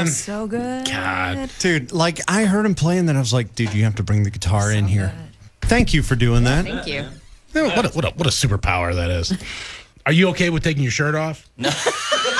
man. So good. God. Dude, like I heard him playing, then I was like, dude, you have to bring the guitar in here. Thank you for doing that. Thank you. What a superpower that is. Are you okay with taking your shirt off? No.